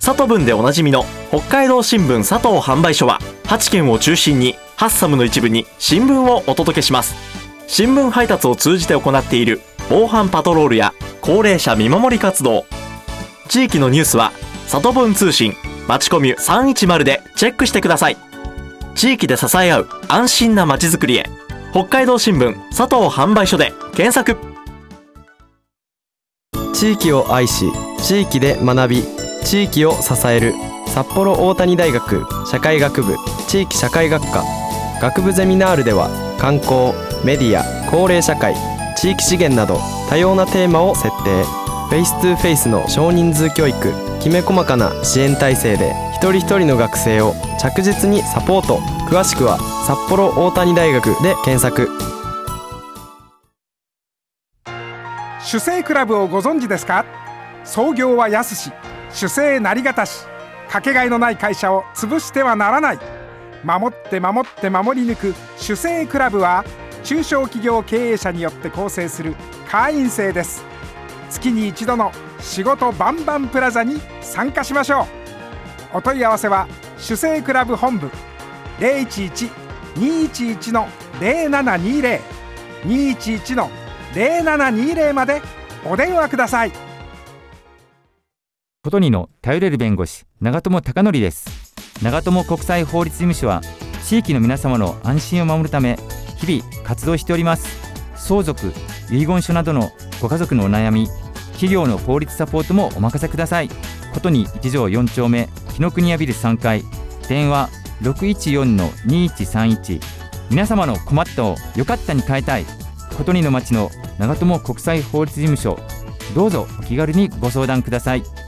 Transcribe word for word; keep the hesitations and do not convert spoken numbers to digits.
佐藤文でおなじみの北海道新聞佐藤販売所ははちけんを中心にハッサムの一部に新聞をお届けします。新聞配達を通じて行っている防犯パトロールや高齢者見守り活動、地域のニュースは佐藤文通信まちコミュさんいちまるでチェックしてください。地域で支え合う安心なまちづくりへ、北海道新聞佐藤販売所で検索。 地域を愛し地域で学び地域を支える札幌大谷大学社会学部地域社会学科学部ゼミナールでは、観光、メディア、高齢社会、地域資源など多様なテーマを設定。フェイストゥフェイスの少人数教育、きめ細かな支援体制で一人一人の学生を着実にサポート。詳しくは札幌大谷大学で検索。 主生クラブをご存知ですか？創業は安し、主生なりがたし、かけがえのない会社を潰してはならない。守って守って守り抜く主生クラブは、中小企業経営者によって構成する会員制です。月に一度の仕事バンバンプラザに参加しましょう。お問い合わせは主生クラブ本部 ゼロいちいち にいちいち ゼロななにゼロ にいちいち ゼロななにゼロ までお電話ください。 ことにの頼れる弁護士、長友貴則です。長友国際法律事務所は地域の皆様の安心を守るため日々活動しております。相続、遺言書などのご家族のお悩み、企業の法律サポートもお任せください。ことにいち条よん丁目紀ノ国屋ビルさんかい、電話 ろくいちよんのにいちさんいち。 皆様の困ったをよかったに変えたい。ことにの町の長友国際法律事務所、どうぞお気軽にご相談ください。